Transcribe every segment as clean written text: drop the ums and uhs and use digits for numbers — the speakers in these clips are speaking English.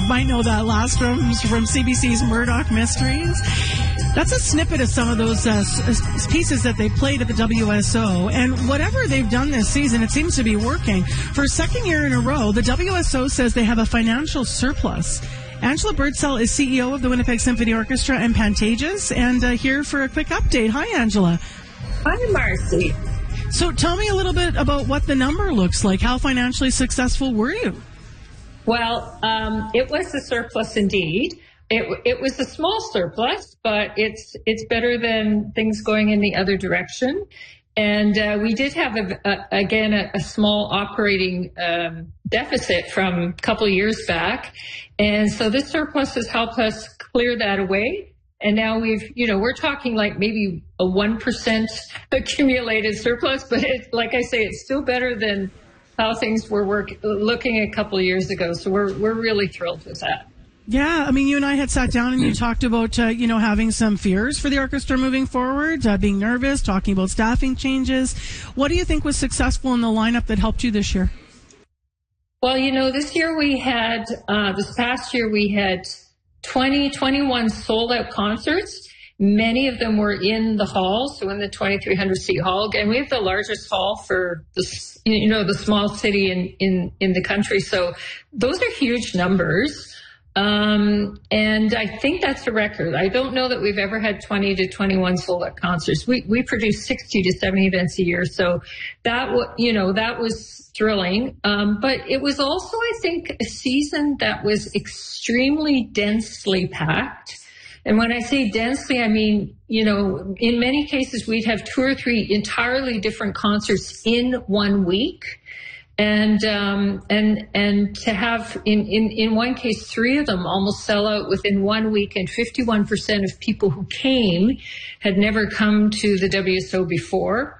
might know that last from CBC's Murdoch Mysteries. That's a snippet of some of those pieces that they played at the WSO. And whatever they've done this season, it seems to be working. For a second year in a row, the WSO says they have a financial surplus. Angela Birdsell is CEO of the Winnipeg Symphony Orchestra and Pantages, and here for a quick update. Hi, Angela. Hi, Marcy. So tell me a little bit about what the number looks like. How financially successful were you? Well, it was a surplus indeed. It was a small surplus, but it's better than things going in the other direction. And we did have, a small operating deficit from a couple of years back. And so this surplus has helped us clear that away. And now we're talking like maybe a 1% accumulated surplus, but like I say, it's still better than how things were looking a couple of years ago. So we're really thrilled with that. Yeah, I mean, you and I had sat down and you talked about, having some fears for the orchestra moving forward, being nervous, talking about staffing changes. What do you think was successful in the lineup that helped you this year? Well, this past year we had 21 sold out concerts. Many of them were in the hall, so in the 2,300 seat hall. And we have the largest hall for the small city in the country. So those are huge numbers. And I think that's a record. I don't know that we've ever had 20 to 21 sold out concerts. We produce 60 to 70 events a year. So that was thrilling. But it was also, I think, a season that was extremely densely packed. And when I say densely, I mean, in many cases, we'd have 2 or 3 entirely different concerts in 1 week. And to have in one case, 3 of them almost sell out within 1 week, and 51% of people who came had never come to the WSO before.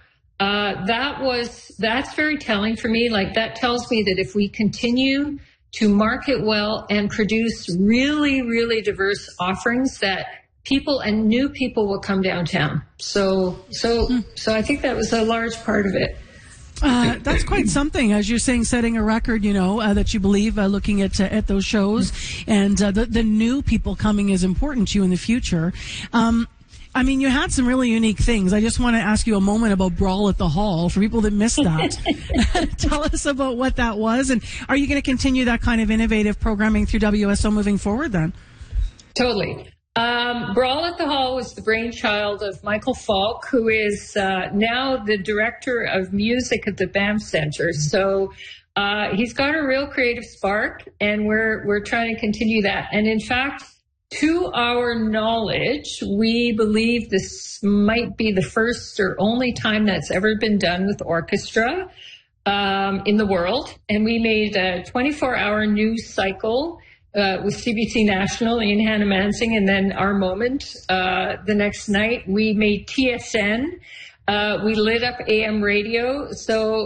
That's very telling for me. Like, that tells me that if we continue to market well and produce really, really diverse offerings, that people and new people will come downtown. So I think that was a large part of it. That's quite something, as you're saying, setting a record, that you believe, looking at those shows, and the new people coming is important to you in the future. I mean, you had some really unique things. I just want to ask you a moment about Brawl at the Hall for people that missed that. Tell us about what that was, and are you going to continue that kind of innovative programming through WSO moving forward then? Totally. Brawl at the Hall was the brainchild of Michael Falk, who is now the director of music at the BAM Center. So he's got a real creative spark, and we're trying to continue that. And in fact, to our knowledge, we believe this might be the first or only time that's ever been done with orchestra in the world. And we made a 24-hour news cycle with CBC National, Ian Hannah-Mansing, and then Our Moment the next night. We made TSN. We lit up AM radio. So